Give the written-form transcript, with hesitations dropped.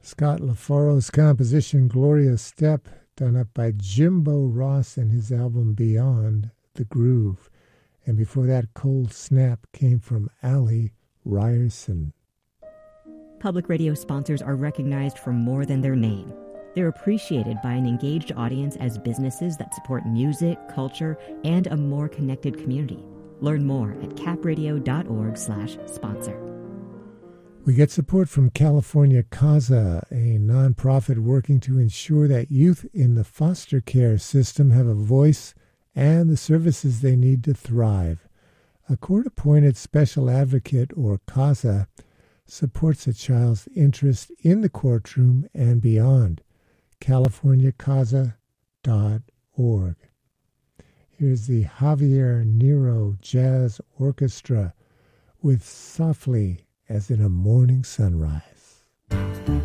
Scott LaForo's composition Gloria Step, done up by Jimbo Ross and his album Beyond the Groove. And before that, Cold Snap came from Allie Ryerson. Public radio sponsors are recognized for more than their name. They're appreciated by an engaged audience as businesses that support music, culture, and a more connected community. Learn more at capradio.org/sponsor. We get support from California CASA, a nonprofit working to ensure that youth in the foster care system have a voice and the services they need to thrive. A court-appointed special advocate, or CASA, supports a child's interest in the courtroom and beyond. CaliforniaCASA.org. Here's the Javier Nero Jazz Orchestra with Softly as in a Morning Sunrise.